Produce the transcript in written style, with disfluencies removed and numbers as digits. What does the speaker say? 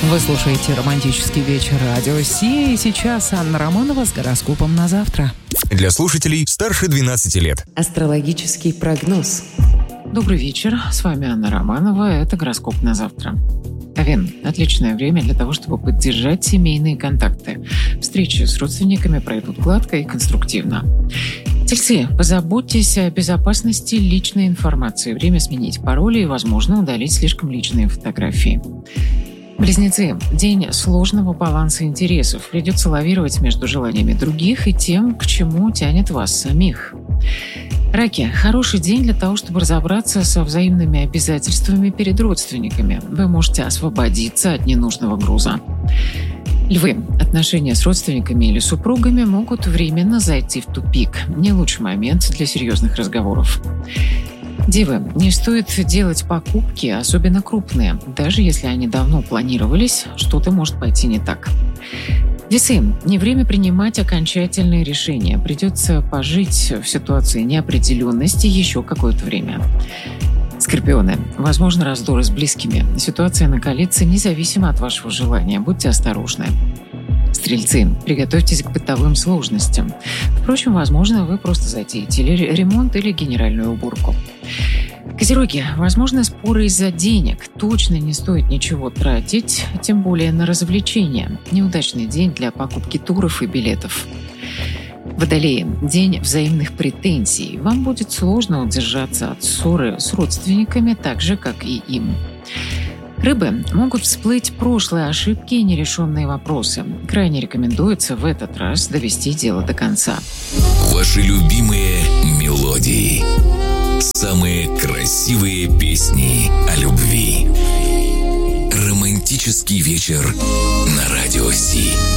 Вы слушаете «Романтический вечер» радио Си, и сейчас Анна Романова с гороскопом на завтра. Для слушателей старше 12 лет. Астрологический прогноз. Добрый вечер, с вами Анна Романова, это гороскоп на завтра. Овен – отличное время для того, чтобы поддержать семейные контакты. Встречи с родственниками пройдут гладко и конструктивно. Тельцы, позаботьтесь о безопасности личной информации. Время сменить пароли и, возможно, удалить слишком личные фотографии. Близнецы. День сложного баланса интересов. Придется лавировать между желаниями других и тем, к чему тянет вас самих. Раки. Хороший день для того, чтобы разобраться со взаимными обязательствами перед родственниками. Вы можете освободиться от ненужного груза. Львы. Отношения с родственниками или супругами могут временно зайти в тупик. Не лучший момент для серьезных разговоров. Девы. Не стоит делать покупки, особенно крупные. Даже если они давно планировались, что-то может пойти не так. Весы. Не время принимать окончательные решения. Придется пожить в ситуации неопределенности еще какое-то время. Скорпионы. Возможно, раздоры с близкими. Ситуация накалится независимо от вашего желания. Будьте осторожны. Стрельцы. Приготовьтесь к бытовым сложностям. Впрочем, возможно, вы просто затеете или ремонт, или генеральную уборку. Козероги. Возможно, споры из-за денег. Точно не стоит ничего тратить, тем более на развлечения. Неудачный день для покупки туров и билетов. Водолеи. День взаимных претензий. Вам будет сложно удержаться от ссоры с родственниками, так же, как и им. Рыбы. Могут всплыть прошлые ошибки и нерешенные вопросы. Крайне рекомендуется в этот раз довести дело до конца. Ваши любимые мелодии. Самые красивые песни о любви. Романтический вечер на радио Си.